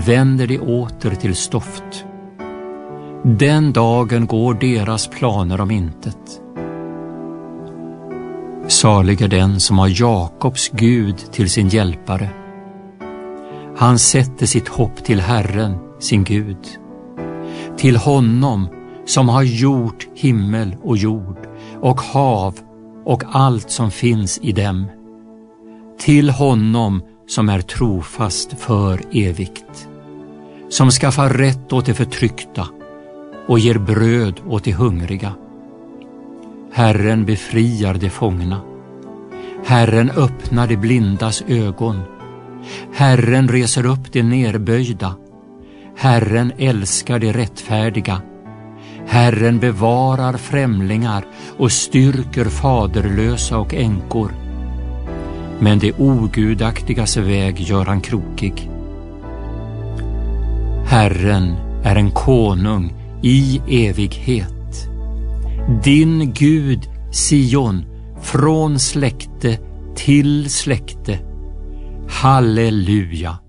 vänder de åter till stoft. Den dagen går deras planer om intet. Salig är den som har Jakobs Gud till sin hjälpare. Han sätter sitt hopp till Herren, sin Gud. Till honom som har gjort himmel och jord och hav och allt som finns i dem. Till honom som är trofast för evigt. Som skaffar rätt åt de förtryckta och ger bröd åt de hungriga. Herren befriar de fångna. Herren öppnar de blindas ögon. Herren reser upp de nerböjda. Herren älskar de rättfärdiga. Herren bevarar främlingar och styrker faderlösa och änkor. Men det ogudaktigas väg gör han krokig. Herren är en konung i evighet. Din Gud, Sion, från släkte till släkte. Halleluja!